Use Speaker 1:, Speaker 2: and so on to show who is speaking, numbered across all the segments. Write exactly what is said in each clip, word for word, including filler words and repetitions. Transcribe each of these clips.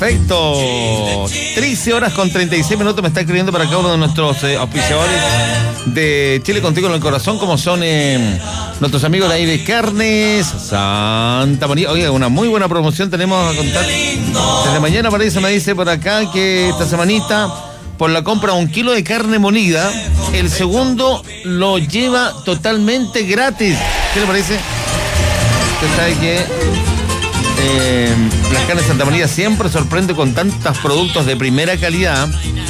Speaker 1: Perfecto. trece horas con treinta y seis minutos me está escribiendo para acá uno de nuestros eh, auspiciadores de Chile Contigo en el Corazón, como son eh, nuestros amigos de ahí de Carnes Santa María. Oye, una muy buena promoción tenemos a contar. Desde mañana parece, me dice por acá que esta semanita, por la compra de un kilo de carne molida, el segundo lo lleva totalmente gratis. ¿Qué le parece? Usted sabe que Eh, las carnes Santa María siempre sorprende con tantos productos de primera calidad.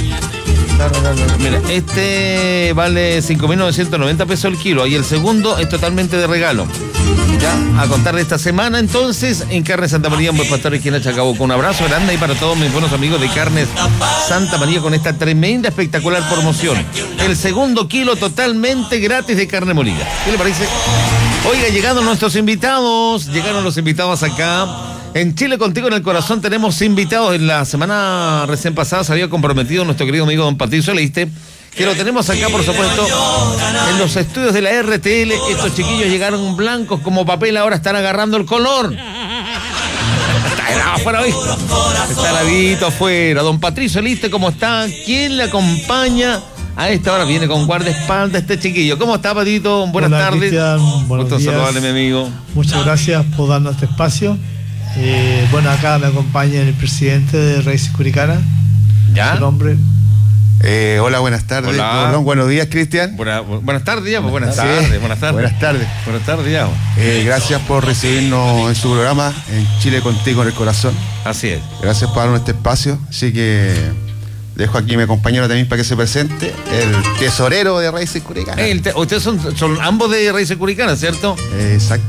Speaker 1: Mira, este vale cinco mil novecientos noventa pesos el kilo y el segundo es totalmente de regalo. Ya, a contar de esta semana, entonces, en Carnes Santa María, en Buen Pastor, esquina Chacabuco. Un abrazo grande ahí para todos mis buenos amigos de Carnes Santa María con esta tremenda, espectacular promoción. El segundo kilo totalmente gratis de carne molida. ¿Qué le parece? Oiga, llegaron nuestros invitados, llegaron los invitados acá. En Chile Contigo en el Corazón tenemos invitados. En la semana recién pasada se había comprometido nuestro querido amigo don Patricio Leiste, que lo tenemos acá, por supuesto, en los estudios de la R T L. Estos chiquillos llegaron blancos como papel, ahora están agarrando el color. Está helado afuera hoy. Está heladito afuera. Don Patricio Leiste, ¿cómo está? ¿Quién le acompaña? A esta hora viene con guardaespaldas este chiquillo. ¿Cómo está, Patito? Buenas
Speaker 2: Hola,
Speaker 1: tardes.
Speaker 2: Cristian, buenos
Speaker 1: Gusto
Speaker 2: días.
Speaker 1: saludarle, mi amigo.
Speaker 2: Muchas gracias por darnos este espacio. Eh, bueno, acá me acompaña el presidente de Raíces Curicana.
Speaker 1: ¿Ya?
Speaker 2: Su nombre.
Speaker 3: Eh, hola, buenas tardes.
Speaker 1: Hola.
Speaker 3: Perdón, buenos días, Cristian.
Speaker 1: Buena, buenas tardes, ya, pues, buenas
Speaker 3: Sí.
Speaker 1: tardes, buenas tardes.
Speaker 3: Buenas tardes.
Speaker 1: Buenas tardes, ya.
Speaker 3: Eh, gracias por recibirnos en su programa, en Chile Contigo en el Corazón.
Speaker 1: Así es.
Speaker 3: Gracias por darnos este espacio. Así que dejo aquí a mi compañero también para que se presente, el tesorero de Raíces Curicana.
Speaker 1: El te- ustedes son, son ambos de Raíces Curicanas, ¿cierto?
Speaker 3: Eh, exacto.